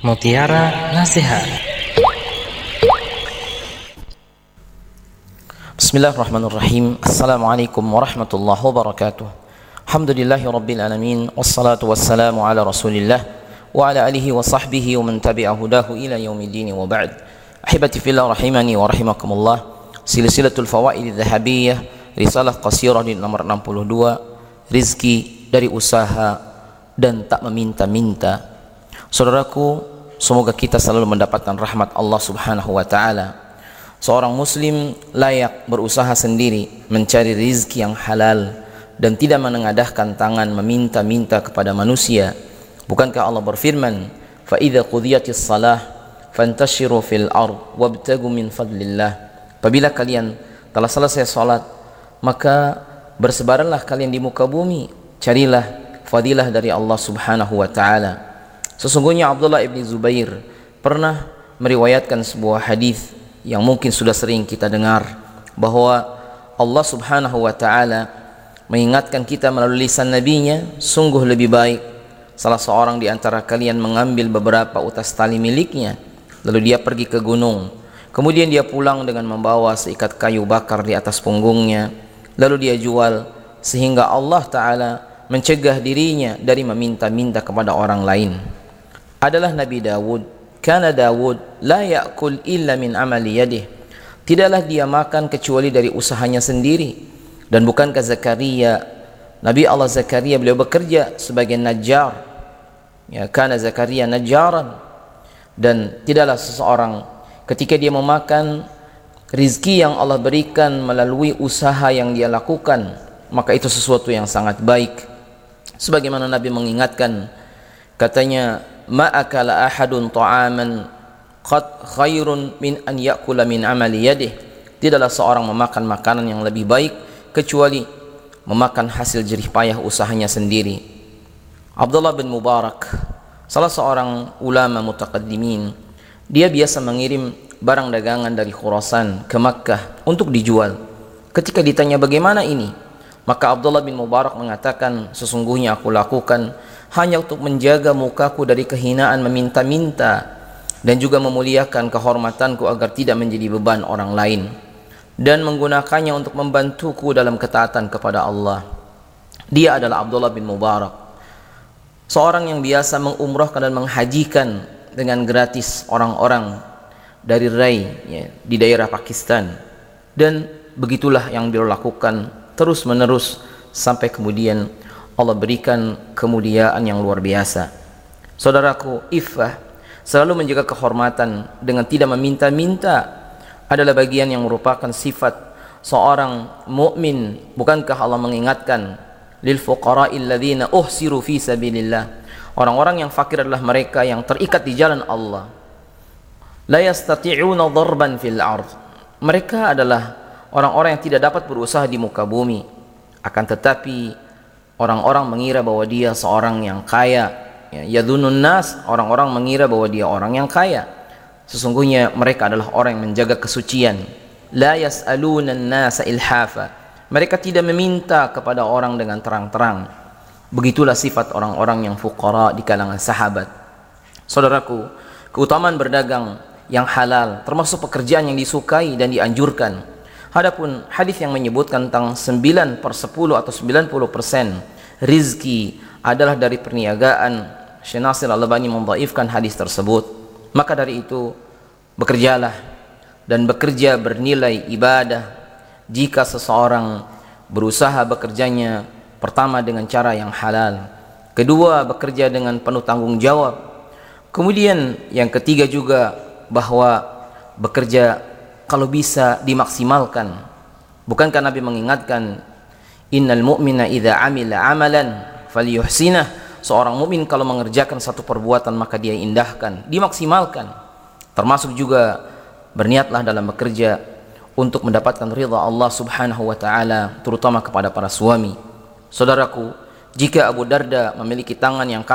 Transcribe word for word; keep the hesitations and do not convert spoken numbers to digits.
Mutiara Nasihat. Bismillahirrahmanirrahim. Assalamualaikum warahmatullahi wabarakatuh. Alhamdulillahi rabbil alamin. Wassalatu wassalamu ala rasulillah wa ala alihi wa sahbihi wa man tabi'a hudahu ila yaumiddin wa ba'd. Ahibati fillah rahimani wa rahimakumullah. Silsilatul fawaid adh-dhahabiyyah, risalah qasirah di nomor enam puluh dua, rizki dari usaha dan tak meminta-minta. Saudaraku, semoga kita selalu mendapatkan rahmat Allah Subhanahu wa taala. Seorang muslim layak berusaha sendiri mencari rizki yang halal dan tidak menengadahkan tangan meminta-minta kepada manusia. Bukankah Allah berfirman, "Fa idza qudiyatis shalah fantashiru fil ard wabtagu min fadlillah." Apabila kalian telah selesai salat, maka bersebaranlah kalian di muka bumi, carilah fadilah dari Allah Subhanahu wa taala. Sesungguhnya Abdullah ibn Zubair pernah meriwayatkan sebuah hadis yang mungkin sudah sering kita dengar, bahwa Allah Subhanahu wa taala mengingatkan kita melalui lisan nabinya, sungguh lebih baik salah seorang di antara kalian mengambil beberapa utas tali miliknya, lalu dia pergi ke gunung, kemudian dia pulang dengan membawa seikat kayu bakar di atas punggungnya, lalu dia jual, sehingga Allah taala mencegah dirinya dari meminta-minta kepada orang lain. Adalah Nabi Dawud. Kana Dawud la ya'kul illa min amali yadih. Tidaklah dia makan kecuali dari usahanya sendiri. Dan bukankah Zakaria, Nabi Allah Zakaria, beliau bekerja sebagai najjar. Ya, kana Zakaria najjaran. Dan tidaklah seseorang ketika dia memakan rizki yang Allah berikan melalui usaha yang dia lakukan, maka itu sesuatu yang sangat baik. Sebagaimana Nabi mengingatkan, katanya, ma akala ahadun ta'aman qad khairun min an ya'kula min amali yadih. Tidaklah seorang memakan makanan yang lebih baik kecuali memakan hasil jerih payah usahanya sendiri. Abdullah bin Mubarak, salah seorang ulama mutaqaddimin, dia biasa mengirim barang dagangan dari Khurasan ke Makkah untuk dijual. Ketika ditanya bagaimana ini, maka Abdullah bin Mubarak mengatakan, sesungguhnya aku lakukan hanya untuk menjaga mukaku dari kehinaan meminta-minta dan juga memuliakan kehormatanku agar tidak menjadi beban orang lain, dan menggunakannya untuk membantuku dalam ketaatan kepada Allah. Dia adalah Abdullah bin Mubarak, seorang yang biasa mengumrahkan dan menghajikan dengan gratis orang-orang dari Rai, ya, di daerah Pakistan, dan begitulah yang beliau lakukan terus menerus sampai kemudian Allah berikan kemuliaan yang luar biasa. Saudaraku, iffah, selalu menjaga kehormatan dengan tidak meminta-minta, adalah bagian yang merupakan sifat seorang mukmin. Bukankah Allah mengingatkan, lil fuqara'il ladzina uhsiru fi sabilillah, orang-orang yang fakir adalah mereka yang terikat di jalan Allah. La yastati'una dharban fil ard, mereka adalah orang-orang yang tidak dapat berusaha di muka bumi, akan tetapi orang-orang mengira bahwa dia seorang yang kaya. Yadhunun nas, orang-orang mengira bahwa dia orang yang kaya. Sesungguhnya mereka adalah orang yang menjaga kesucian. La yas'aluna an-nasa ilhafa, mereka tidak meminta kepada orang dengan terang-terang. Begitulah sifat orang-orang yang fuqara di kalangan sahabat. Saudaraku, keutamaan berdagang yang halal termasuk pekerjaan yang disukai dan dianjurkan. Adapun hadis yang menyebutkan tentang sembilan per sepuluh atau sembilan puluh persen rizki adalah dari perniagaan, Syekh Nasir Al-Albani mendhaifkan hadis tersebut. Maka dari itu, bekerjalah, dan bekerja bernilai ibadah jika seseorang berusaha bekerjanya pertama dengan cara yang halal, kedua bekerja dengan penuh tanggung jawab, kemudian yang ketiga juga bahwa bekerja kalau bisa dimaksimalkan. Bukankah Nabi mengingatkan, innal mu'mina idza amila amalan falyuhsinah, seorang mukmin kalau mengerjakan satu perbuatan maka dia indahkan, dimaksimalkan. Termasuk juga berniatlah dalam bekerja untuk mendapatkan ridha Allah Subhanahu wa taala, terutama kepada para suami. Saudaraku, jika Abu Darda memiliki tangan yang